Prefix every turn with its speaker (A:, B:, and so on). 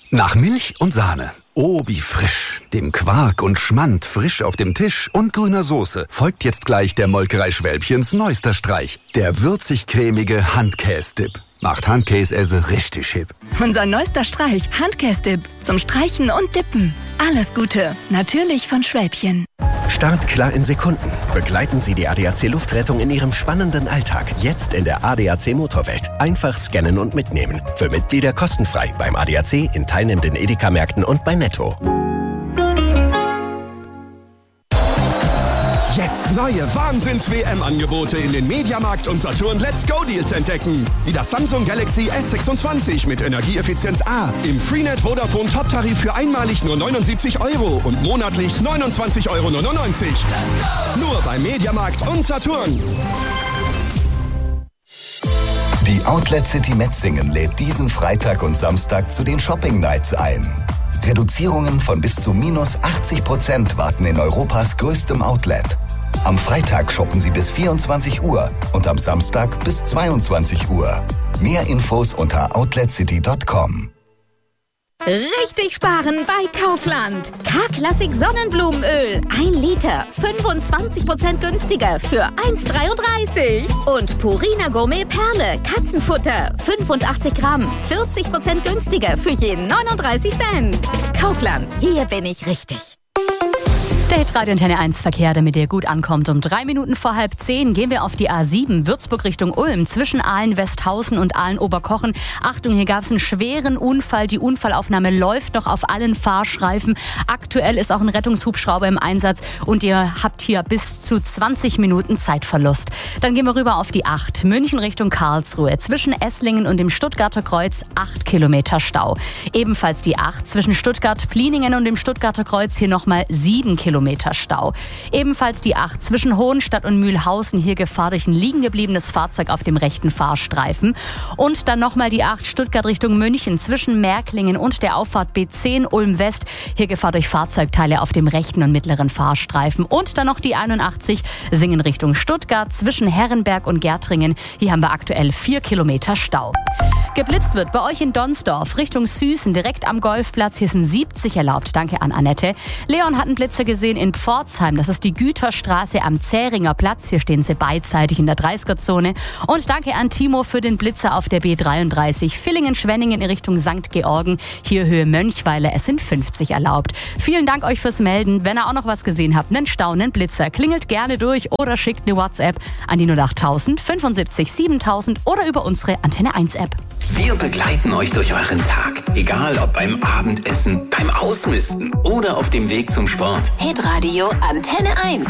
A: Nach Milch und Sahne. Oh, wie frisch. Dem Quark und Schmand frisch auf dem Tisch und grüner Soße folgt jetzt gleich der Molkerei Schwälbchens neuester Streich. Der würzig-cremige Handkäse-Dip. Macht Handkäse richtig hip.
B: Unser neuester Streich, Handkäse-Dip. Zum Streichen und Dippen. Alles Gute. Natürlich von Schwälbchen.
C: Startklar in Sekunden. Begleiten Sie die ADAC Luftrettung in Ihrem spannenden Alltag. Jetzt in der ADAC Motorwelt. Einfach scannen und mitnehmen. Für Mitglieder kostenfrei beim ADAC, in teilnehmenden Edeka-Märkten und bei Netto.
D: Jetzt neue Wahnsinns-WM-Angebote in den Mediamarkt und Saturn Let's Go Deals entdecken. Wie das Samsung Galaxy S26 mit Energieeffizienz A im Freenet Vodafone Top-Tarif für einmalig nur 79 € und monatlich 29,99 €. Nur bei Mediamarkt und Saturn.
E: Die Outlet City Metzingen lädt diesen Freitag und Samstag zu den Shopping Nights ein. Reduzierungen von bis zu minus 80% warten in Europas größtem Outlet. Am Freitag shoppen Sie bis 24 Uhr und am Samstag bis 22 Uhr. Mehr Infos unter outletcity.com.
F: Richtig sparen bei Kaufland. K-Klassik Sonnenblumenöl. 1 Liter. 25% günstiger für 1,33. Und Purina Gourmet Perle. Katzenfutter. 85 Gramm. 40% günstiger für jeden 39 Cent. Kaufland. Hier bin ich richtig.
G: Der Hitradio Antenne 1 Verkehr, damit ihr gut ankommt. Um 3 Minuten vor 9:30 gehen wir auf die A7 Würzburg Richtung Ulm zwischen Aalen-Westhausen und Aalen-Oberkochen. Achtung, hier gab es einen schweren Unfall. Die Unfallaufnahme läuft noch auf allen Fahrstreifen. Aktuell ist auch ein Rettungshubschrauber im Einsatz und ihr habt hier bis zu 20 Minuten Zeitverlust. Dann gehen wir rüber auf die 8 München Richtung Karlsruhe. Zwischen Esslingen und dem Stuttgarter Kreuz 8 Kilometer Stau. Ebenfalls die 8 zwischen Stuttgart-Pliningen und dem Stuttgarter Kreuz hier nochmal 7 Kilometer Stau. Ebenfalls die 8 zwischen Hohenstadt und Mühlhausen, hier Gefahr durch ein liegen gebliebenes Fahrzeug auf dem rechten Fahrstreifen. Und dann nochmal die 8 Stuttgart Richtung München zwischen Märklingen und der Auffahrt B10 Ulm West, hier Gefahr durch Fahrzeugteile auf dem rechten und mittleren Fahrstreifen. Und dann noch die 81 Singen Richtung Stuttgart zwischen Herrenberg und Gärtringen, hier haben wir aktuell 4 Kilometer Stau. Geblitzt wird bei euch in Donsdorf Richtung Süßen, direkt am Golfplatz. Hier sind 70 erlaubt. Danke an Annette. Leon hat einen Blitzer gesehen in Pforzheim. Das ist die Güterstraße am Zähringer Platz. Hier stehen sie beidseitig in der 30er-Zone. Und danke an Timo für den Blitzer auf der B33 Villingen-Schwenningen in Richtung St. Georgen. Hier Höhe Mönchweiler. Es sind 50 erlaubt. Vielen Dank euch fürs Melden. Wenn ihr auch noch was gesehen habt, einen Stau, einen Blitzer, klingelt gerne durch oder schickt eine WhatsApp an die 08000 75 7000 oder über unsere Antenne 1 App.
H: Wir begleiten euch durch euren Tag. Egal ob beim Abendessen, beim Ausmisten oder auf dem Weg zum Sport.
F: Hitradio Antenne 1.